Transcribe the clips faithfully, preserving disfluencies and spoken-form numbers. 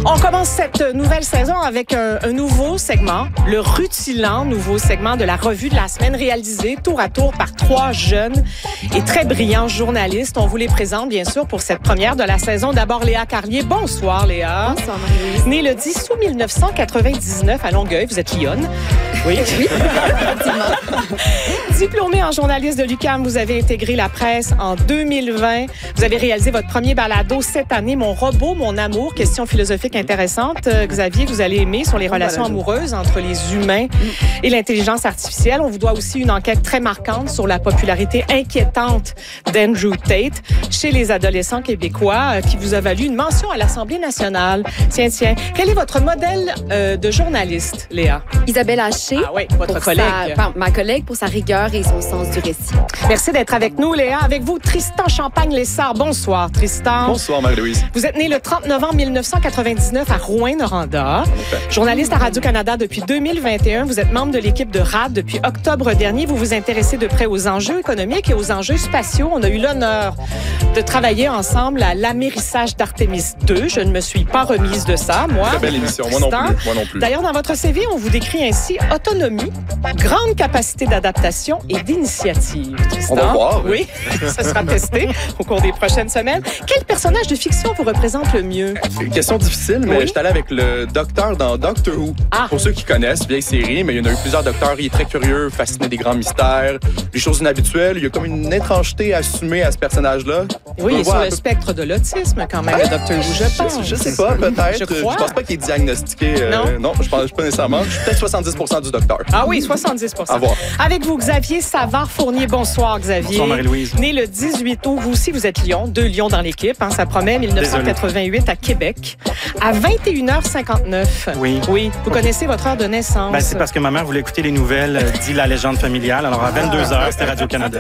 On commence cette nouvelle saison avec un, un nouveau segment, le rutilant nouveau segment de la revue de la semaine, réalisé tour à tour par trois jeunes et très brillants journalistes. On vous les présente, bien sûr, pour cette première de la saison. D'abord, Léa Carlier. Bonsoir, Léa. Bonsoir, Marie-Louise. Née le dix août mille neuf cent quatre-vingt-dix-neuf à Longueuil. Vous êtes lyonne. Oui. Oui, effectivement. Diplômée en journaliste de l'U Q A M, vous avez intégré la presse en deux mille vingt. Vous avez réalisé votre premier balado cette année, Mon robot, mon amour. Question philosophique intéressante, euh, Xavier, que vous allez aimer sur les relations amoureuses entre les humains et l'intelligence artificielle. On vous doit aussi une enquête très marquante sur la popularité inquiétante d'Andrew Tate chez les adolescents québécois, euh, qui vous a valu une mention à l'Assemblée nationale. Tiens, tiens. Quel est votre modèle euh, de journaliste, Léa? Isabelle Haché. Ah oui, votre collègue. Sa, ma collègue pour sa rigueur et son sens du récit. Merci d'être avec nous, Léa. Avec vous, Tristan Champagne-Lessard. Bonsoir, Tristan. Bonsoir, Marie-Louise. Vous êtes né le trente novembre mille neuf cent quatre-vingt-dix-neuf à Rouyn-Noranda. Journaliste à Radio-Canada depuis deux mille vingt et un. Vous êtes membre de l'équipe de R A D depuis octobre dernier. Vous vous intéressez de près aux enjeux économiques et aux enjeux spatiaux. On a eu l'honneur de travailler ensemble à l'amérissage d'Artemis deux. Je ne me suis pas remise de ça, moi. Très belle émission. Moi non plus. Moi non plus. D'ailleurs, dans votre C V, on vous décrit ainsi autonomie, grande capacité d'adaptation et d'initiative. Tristan. On va voir. Oui, ça sera testé au cours des prochaines semaines. Quel personnage de fiction vous représente le mieux? C'est une question difficile, mais Oui. je suis allé avec le docteur dans Doctor Who. Ah. Pour ceux qui connaissent, vieille série, mais il y en a eu plusieurs docteurs. Il est très curieux, fasciné des grands mystères, des choses inhabituelles. Il y a comme une étrangeté assumée à ce personnage-là. Oui, On il est voit sur un le peu- spectre de l'autisme, quand même, le docteur Who, je pense. Je, je sais pas, peut-être. Je crois. pense pas qu'il est diagnostiqué. euh, Non. non, je pense je suis pas nécessairement. Je suis peut-être soixante-dix pour cent du docteur. Ah oui, soixante-dix pour cent. À voir. Avec vous, Xavier Savard-Fournier. Bonsoir, Xavier. Bonsoir, Marie-Louise. Né le dix-huit août, vous aussi, vous êtes Lyon. Deux Lions dans l'équipe, hein, ça promet. mille neuf cent quatre-vingt-huit à Québec. À vingt et une heures cinquante-neuf. Oui. Oui. Vous connaissez votre heure de naissance? Ben, c'est parce que ma mère voulait écouter les nouvelles, euh, dit la légende familiale. Alors, à vingt-deux heures, c'était Radio-Canada.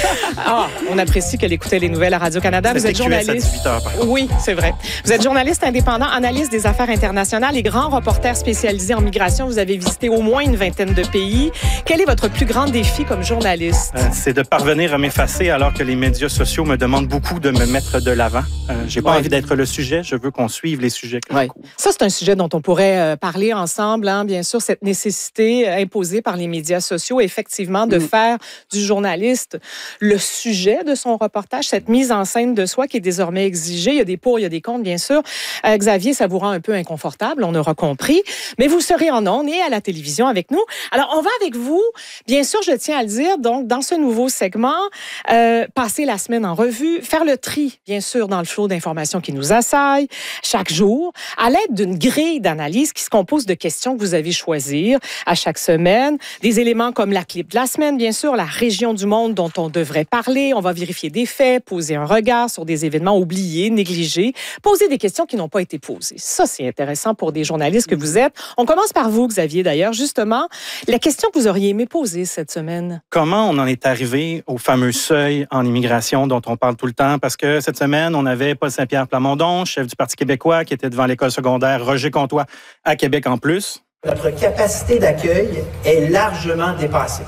Ah, on apprécie qu'elle écoutait les nouvelles à Radio-Canada. Vous êtes C'était Q S à journaliste. dix-huit heures, par contre. Oui, c'est vrai. Vous êtes journaliste indépendant, analyste des affaires internationales et grand reporter spécialisé en migration. Vous avez visité au moins une vingtaine de pays. Quel est votre plus grand défi comme journaliste? Euh, c'est de parvenir à m'effacer alors que les médias sociaux me demandent beaucoup de me mettre de l'avant. Euh, j'ai pas Ouais. envie d'être le sujet. Je veux qu'on suive les sujets que Ouais. je couvre. Ça, c'est un sujet dont on pourrait euh, parler ensemble, hein, bien sûr, cette nécessité euh, imposée par les médias sociaux, effectivement, de Mm. faire du journaliste le sujet de son reportage, cette mise en scène de soi qui est désormais exigée. Il y a des pour, il y a des contre, bien sûr. Euh, Xavier, ça vous rend un peu inconfortable, on aura compris, mais vous serez en ondes et à la télévision avec nous. Alors, on va avec vous, bien sûr, je tiens à le dire, donc, dans ce nouveau segment, euh, passer la semaine en revue, faire le tri, bien sûr, dans le flot d'informations qui nous assaillent chaque jour, à l'aide d'une grille d'analyse qui se compose de questions que vous avez choisir à chaque semaine. Des éléments comme la clip de la semaine, bien sûr, la région du monde dont on devrait parler. On va vérifier des faits, poser un regard sur des événements oubliés, négligés, poser des questions qui n'ont pas été posées. Ça, c'est intéressant pour des journalistes que vous êtes. On commence par vous, Xavier, d'ailleurs, justement. La question que vous auriez aimé poser cette semaine. Comment on en est arrivé au fameux seuil en immigration dont on parle tout le temps? Parce que cette semaine, on avait Paul Saint-Pierre Plamondon, chef du Parti québécois, qui était devant l'école secondaire Roger Comtois à Québec en plus. Notre capacité d'accueil est largement dépassée.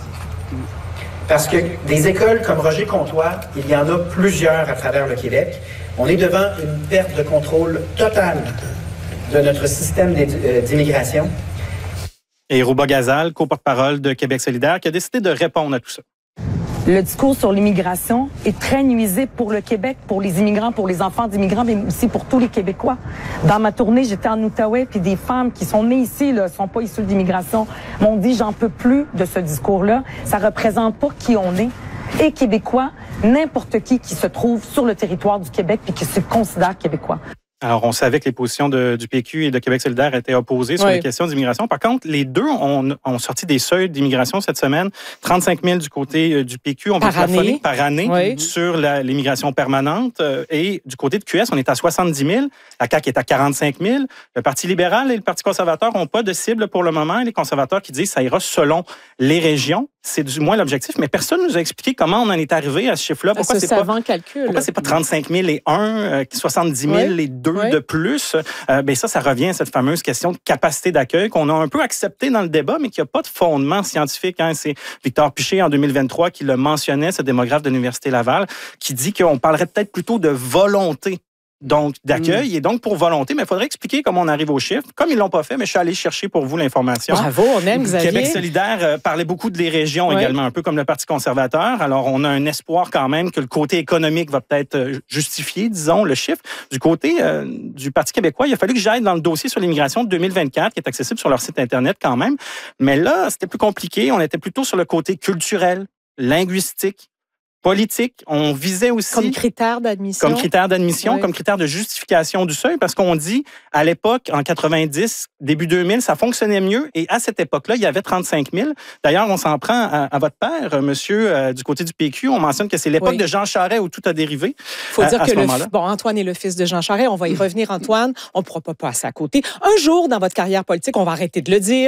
Parce que des écoles comme Roger Comtois, il y en a plusieurs à travers le Québec. On est devant une perte de contrôle totale de notre système d'immigration. Et Rouba Gazal, co-porte-parole de Québec solidaire, qui a décidé de répondre à tout ça. Le discours sur l'immigration est très nuisible pour le Québec, pour les immigrants, pour les enfants d'immigrants, mais aussi pour tous les Québécois. Dans ma tournée, j'étais en Outaouais, puis des femmes qui sont nées ici, ne sont pas issues d'immigration, m'ont dit « j'en peux plus de ce discours-là, ça représente pas qui on est ». Et Québécois, n'importe qui qui se trouve sur le territoire du Québec puis qui se considère Québécois. Alors, on savait que les positions de, du P Q et de Québec solidaire étaient opposées sur oui. les questions d'immigration. Par contre, les deux ont, ont sorti des seuils d'immigration cette semaine. trente-cinq mille du côté du P Q, on veut Par plafonner année. par année Oui. sur la, l'immigration permanente. Et du côté de Q S, on est à soixante-dix mille. La C A Q est à quarante-cinq mille. Le Parti libéral et le Parti conservateur n'ont pas de cible pour le moment. Les conservateurs qui disent que ça ira selon les régions. C'est du moins l'objectif, mais personne ne nous a expliqué comment on en est arrivé à ce chiffre-là. Pourquoi ce c'est pas, savant calcul. pourquoi c'est pas trente-cinq mille et un, euh, soixante-dix mille Oui. et deux Oui. de plus? Euh, ben ça, ça revient à cette fameuse question de capacité d'accueil qu'on a un peu acceptée dans le débat, mais qui n'a pas de fondement scientifique. Hein. C'est Victor Piché, en deux mille vingt-trois, qui le mentionnait, ce démographe de l'Université Laval, qui dit qu'on parlerait peut-être plutôt de volonté donc d'accueil mmh. et donc pour volonté. Mais il faudrait expliquer comment on arrive aux chiffres. Comme ils l'ont pas fait, mais je suis allé chercher pour vous l'information. Bravo, on aime Xavier. Québec solidaire euh, parlait beaucoup de les régions oui. également, un peu comme le Parti conservateur. Alors, on a un espoir quand même que le côté économique va peut-être euh, justifier, disons, le chiffre. Du côté euh, du Parti québécois, il a fallu que j'aille dans le dossier sur l'immigration de deux mille vingt-quatre, qui est accessible sur leur site Internet quand même. Mais là, c'était plus compliqué. On était plutôt sur le côté culturel, linguistique, politique. On visait aussi... Comme critère d'admission. Comme critère d'admission, oui. comme critère de justification du seuil, parce qu'on dit, à l'époque, en quatre-vingt-dix, début deux mille, ça fonctionnait mieux, et à cette époque-là, il y avait trente-cinq mille. D'ailleurs, on s'en prend à, à votre père, monsieur, euh, du côté du P Q. On mentionne que c'est l'époque oui. de Jean Charest où tout a dérivé. Il faut à, dire à que le, moment-là. bon, Antoine est le fils de Jean Charest. On va y revenir, Antoine. On ne pourra pas passer à côté. Un jour, dans votre carrière politique, on va arrêter de le dire.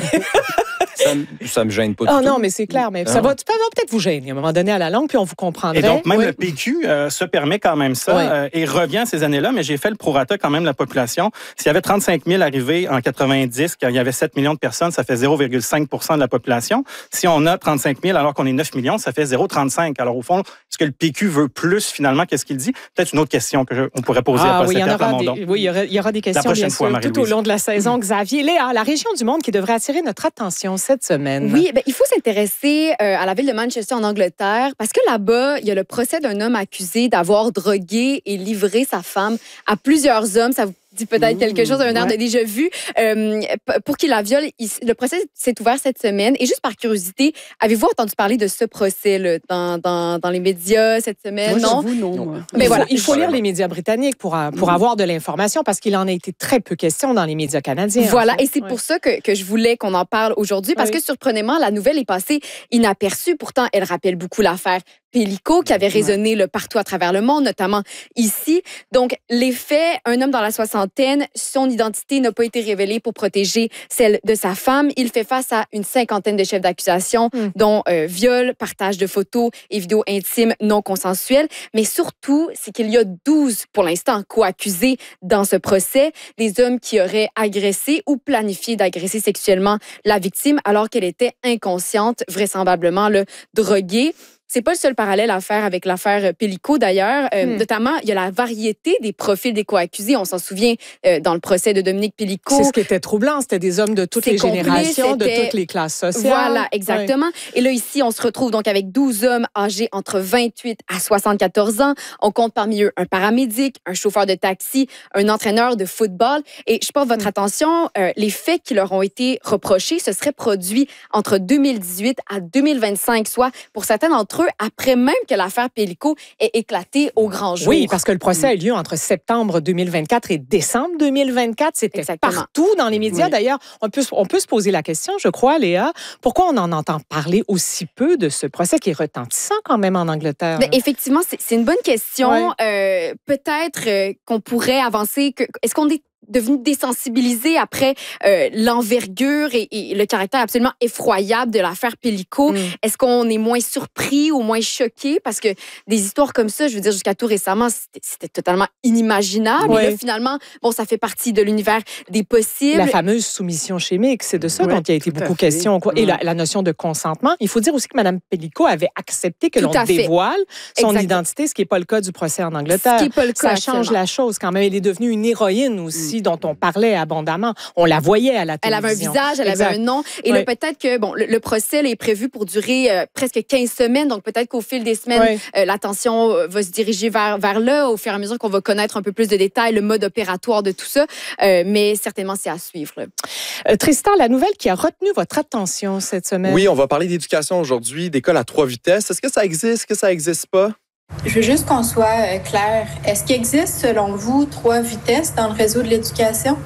Ça, ça me gêne pas du oh, tout. non, mais c'est clair. Mais ah. ça va, ça va peut-être vous gêner à un moment donné à la longue, puis on vous comprendrait. Et donc, même oui. le P Q euh, se permet quand même ça oui. euh, et revient ces années-là, mais j'ai fait le prorata quand même de la population. S'il y avait trente-cinq mille arrivés en quatre-vingt-dix, quand il y avait sept millions de personnes, ça fait zéro virgule cinq pour cent de la population. Si on a trente-cinq mille alors qu'on est neuf millions, ça fait zéro virgule trente-cinq. Alors, au fond, est-ce que le P Q veut plus, finalement, qu'est-ce qu'il dit? Peut-être une autre question qu'on pourrait poser ah, à oui, Pascal Plamondon. Des, oui, il y, aura, il y aura des questions, bien sûr, fois, tout au long de la saison. Xavier, Léa, la région du monde qui devrait attirer notre attention cette semaine. Oui, bien, il faut s'intéresser euh, à la ville de Manchester en Angleterre parce que là-bas, il y a le procès d'un homme accusé d'avoir drogué et livré sa femme à plusieurs hommes. Ça vous dit peut-être quelque chose, un air ouais. de déjà vu, euh, pour qu'il la viole. Il, le procès s'est ouvert cette semaine. Et juste par curiosité, avez-vous entendu parler de ce procès là, dans, dans, dans les médias cette semaine? Moi, non? Vous, non. non. Mais il, voilà. faut, il faut lire les médias britanniques pour, pour mmh. avoir de l'information parce qu'il en a été très peu question dans les médias canadiens. Voilà, en fait. et c'est ouais. pour ça que, que je voulais qu'on en parle aujourd'hui parce oui. que surprenamment, la nouvelle est passée inaperçue. Pourtant, elle rappelle beaucoup l'affaire Pellico qui avait résonné là, partout à travers le monde, notamment ici. Donc, les faits, un homme dans la soixantaine, son identité n'a pas été révélée pour protéger celle de sa femme. Il fait face à une cinquantaine de chefs d'accusation, mm. dont euh, viol, partage de photos et vidéos intimes non consensuelles. Mais surtout, c'est qu'il y a douze, pour l'instant, co-accusés dans ce procès, des hommes qui auraient agressé ou planifié d'agresser sexuellement la victime alors qu'elle était inconsciente, vraisemblablement le droguée. C'est pas le seul parallèle à faire avec l'affaire Pellico, d'ailleurs. Euh, hmm. Notamment, il y a la variété des profils des co-accusés. On s'en souvient euh, dans le procès de Dominique Pellico. C'est ce qui était troublant. C'était des hommes de toutes les complet, générations, de toutes les classes sociales. Voilà, exactement. Oui. Et là, ici, on se retrouve donc avec douze hommes âgés entre vingt-huit à soixante-quatorze ans. On compte parmi eux un paramédic, un chauffeur de taxi, un entraîneur de football. Et je porte votre hmm. attention, euh, les faits qui leur ont été reprochés se seraient produits entre deux mille dix-huit à deux mille vingt-cinq, soit pour certains d'entre eux, après même que l'affaire Pellico ait éclaté au grand jour. Oui, parce que le procès a eu lieu entre septembre deux mille vingt-quatre et décembre deux mille vingt-quatre. C'était Exactement. Partout dans les médias. Oui. D'ailleurs, on peut, on peut se poser la question, je crois, Léa, pourquoi on en entend parler aussi peu de ce procès qui est retentissant quand même en Angleterre? Bien, effectivement, c'est, c'est une bonne question. Oui. Euh, peut-être euh, qu'on pourrait avancer. Que, est-ce qu'on est devenu désensibilisé après euh, l'envergure et, et le caractère absolument effroyable de l'affaire Pellico. Mm. Est-ce qu'on est moins surpris ou moins choqué? Parce que des histoires comme ça, je veux dire, jusqu'à tout récemment, c'était, c'était totalement inimaginable. Ouais. Et là, finalement, bon, ça fait partie de l'univers des possibles. La fameuse soumission chimique, c'est de ça ouais, dont il y a été beaucoup question. Quoi. Ouais. Et la, la notion de consentement. Il faut dire aussi que Mme Pellico avait accepté que tout l'on dévoile son Exactement. Identité, ce qui n'est pas le cas du procès en Angleterre. Ce qui n'est pas le cas, ça change la chose quand même. Elle est devenue une héroïne aussi. Mm. dont on parlait abondamment. On la voyait à la télévision. Elle avait un visage, elle exact. Avait un nom. Et oui. là, peut-être que bon, le, le procès là, est prévu pour durer euh, presque quinze semaines. Donc, peut-être qu'au fil des semaines, oui. euh, l'attention va se diriger vers, vers là, au fur et à mesure qu'on va connaître un peu plus de détails, le mode opératoire de tout ça. Euh, mais certainement, c'est à suivre. Euh, Tristan, la nouvelle qui a retenu votre attention cette semaine. Oui, on va parler d'éducation aujourd'hui, d'école à trois vitesses. Est-ce que ça existe? Est-ce que ça n'existe pas? Je veux juste qu'on soit euh, clair. Est-ce qu'il existe, selon vous, trois vitesses dans le réseau de l'éducation?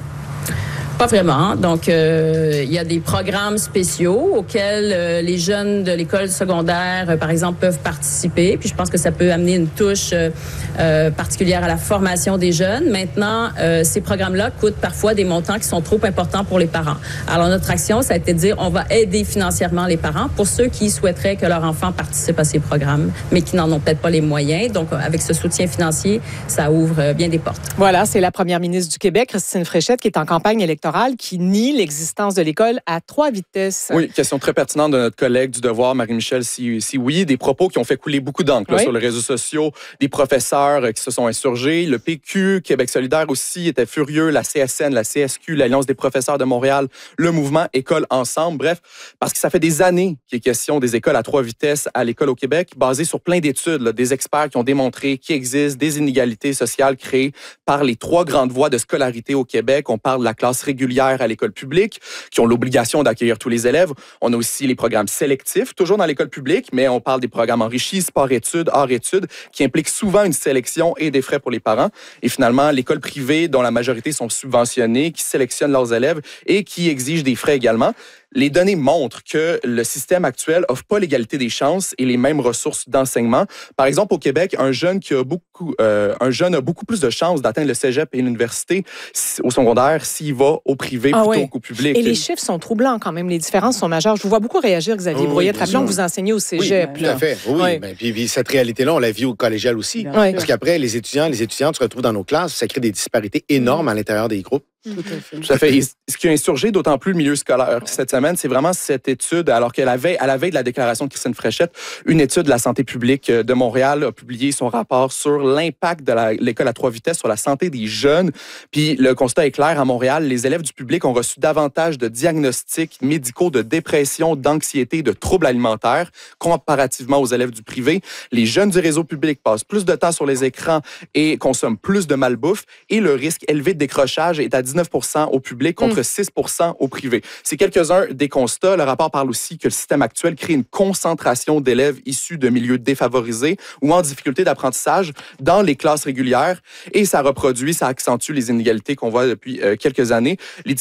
Pas vraiment. Donc, euh, il y a des programmes spéciaux auxquels euh, les jeunes de l'école secondaire, euh, par exemple, peuvent participer. Puis je pense que ça peut amener une touche euh, euh, particulière à la formation des jeunes. Maintenant, euh, ces programmes-là coûtent parfois des montants qui sont trop importants pour les parents. Alors, notre action, ça a été de dire on va aider financièrement les parents pour ceux qui souhaiteraient que leur enfant participe à ces programmes, mais qui n'en ont peut-être pas les moyens. Donc, avec ce soutien financier, ça ouvre bien des portes. Voilà, c'est la première ministre du Québec, Christine Fréchette, qui est en campagne électorale électorale qui nie l'existence de l'école à trois vitesses. Oui, question très pertinente de notre collègue du Devoir, Marie-Michel Sioui, des propos qui ont fait couler beaucoup d'encre oui. sur les réseaux sociaux, des professeurs qui se sont insurgés, le P Q, Québec solidaire aussi était furieux, la C S N, la C S Q, l'Alliance des professeurs de Montréal, le mouvement École ensemble, bref, parce que ça fait des années qu'il est question des écoles à trois vitesses à l'école au Québec, basées sur plein d'études, là, des experts qui ont démontré qu'il existe des inégalités sociales créées par les trois grandes voies de scolarité au Québec. On parle de la classe régulière à l'école publique, qui ont l'obligation d'accueillir tous les élèves. On a aussi les programmes sélectifs, toujours dans l'école publique, mais on parle des programmes enrichis, sport-études, hors-études, qui impliquent souvent une sélection et des frais pour les parents. Et finalement, l'école privée, dont la majorité sont subventionnées, qui sélectionnent leurs élèves et qui exigent des frais également. Les données montrent que le système actuel offre pas l'égalité des chances et les mêmes ressources d'enseignement. Par exemple, au Québec, un jeune qui a beaucoup, euh, un jeune a beaucoup plus de chances d'atteindre le cégep et l'université au secondaire s'il va au privé ah plutôt oui. qu'au public. Et les chiffres sont troublants quand même. Les différences sont majeures. Je vous vois beaucoup réagir, Xavier oh, Brouillette. Rappelons que vous enseignez au cégep. Oui, tout à fait. Oui, oui. Ben, puis, puis cette réalité-là, on la vit au collégial aussi. Oui. Parce qu'après, les étudiants, les étudiantes se retrouvent dans nos classes. Ça crée des disparités énormes à l'intérieur des groupes. Tout à fait. Tout à fait. Et ce qui a insurgé d'autant plus le milieu scolaire cette semaine, c'est vraiment cette étude, alors qu'à la veille, à la veille de la déclaration de Christine Fréchette, une étude de la santé publique de Montréal a publié son rapport sur l'impact de la, l'école à trois vitesses sur la santé des jeunes. Puis le constat est clair, à Montréal, les élèves du public ont reçu davantage de diagnostics médicaux de dépression, d'anxiété, de troubles alimentaires comparativement aux élèves du privé. Les jeunes du réseau public passent plus de temps sur les écrans et consomment plus de malbouffe et le risque élevé de décrochage est à dix-neuf pour cent au public contre mmh. six pour cent au privé. C'est quelques-uns des constats. Le rapport parle aussi que le système actuel crée une concentration d'élèves issus de milieux défavorisés ou en difficulté d'apprentissage dans les classes régulières et ça reproduit, ça accentue les inégalités qu'on voit depuis euh, quelques années. Les